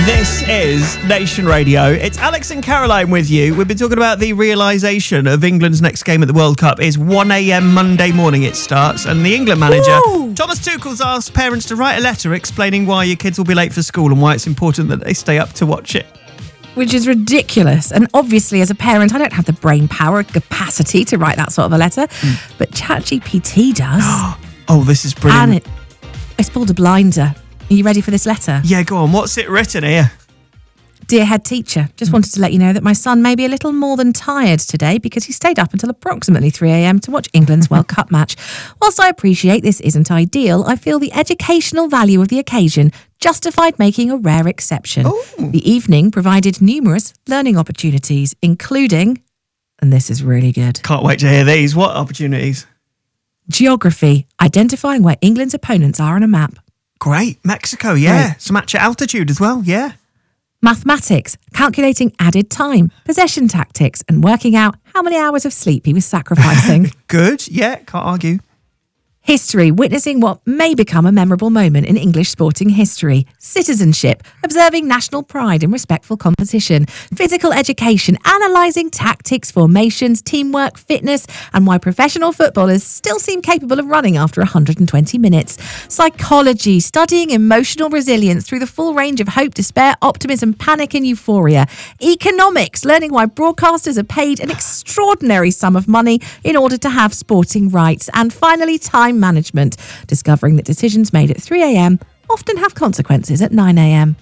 This is Nation Radio. It's Alex and Caroline with you. We've been talking about the realisation of England's next game at the World Cup. It's 1 a.m. Monday morning it starts, and the England manager, Thomas Tuchel's asked parents to write a letter explaining why your kids will be late for school and why it's important that they stay up to watch it. Which is ridiculous. And obviously, as a parent, I don't have the brain power, capacity to write that sort of a letter. But ChatGPT does. Oh, this is brilliant. And it's pulled a blinder. Are you ready for this letter? Yeah, go on. What's it written here? Dear head teacher, just wanted to let you know that my son may be a little more than tired today because he stayed up until approximately 3 a.m. to watch England's World Cup match. Whilst I appreciate this isn't ideal, I feel the educational value of the occasion justified making a rare exception. Ooh. The evening provided numerous learning opportunities, including, and this is really good, Can't wait to hear these. What opportunities? geography, identifying where England's opponents are on a map. Great. Mexico, yeah. Right. Some match at altitude as well, yeah. Mathematics, calculating added time, possession tactics, and working out how many hours of sleep he was sacrificing. Good, yeah, can't argue. History, witnessing what may become a memorable moment in English sporting history. Citizenship, observing national pride and respectful competition. Physical education, analysing tactics, formations, teamwork, fitness, and why professional footballers still seem capable of running after 120 minutes. Psychology, studying emotional resilience through the full range of hope, despair, optimism, panic, and euphoria. Economics, learning why broadcasters are paid an extraordinary sum of money in order to have sporting rights. And finally, time management, discovering that decisions made at 3 a.m. often have consequences at 9 a.m.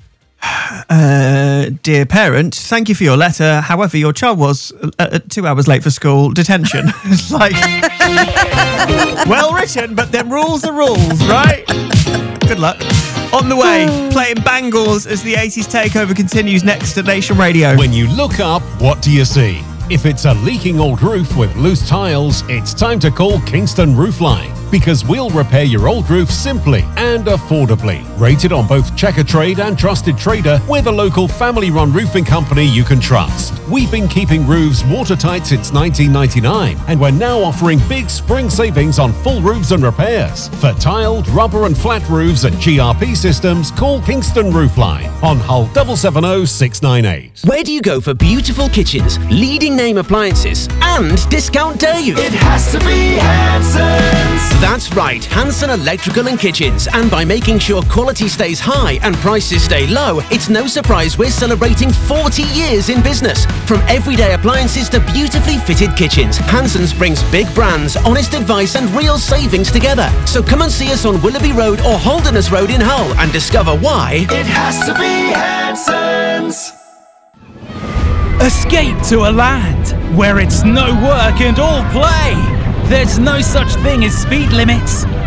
Dear parent, thank you for your letter. However, your child was 2 hours late for school. Detention. It's like, well written, but then rules are rules, right? Good luck. On the way, playing Bangles as the 80s takeover continues next at Nation Radio. When you look up, what do you see? If it's a leaking old roof with loose tiles, it's time to call Kingston Roofline, because we'll repair your old roof simply and affordably. Rated on both Checker Trade and Trusted Trader, with a local family-run roofing company you can trust. We've been keeping roofs watertight since 1999, and we're now offering big spring savings on full roofs and repairs. For tiled, rubber and flat roofs and GRP systems, call Kingston Roofline on Hull 770 698. Where do you go for beautiful kitchens, leading name appliances, and discount days? It has to be Hanson's. That's right, Hanson Electrical and Kitchens. And by making sure quality stays high and prices stay low, it's no surprise we're celebrating 40 years in business. From everyday appliances to beautifully fitted kitchens, Hanson's brings big brands, honest advice and real savings together. So come and see us on Willoughby Road or Holderness Road in Hull and discover why It has to be Hanson's. Escape to a land where it's no work and all play. There's no such thing as speed limits.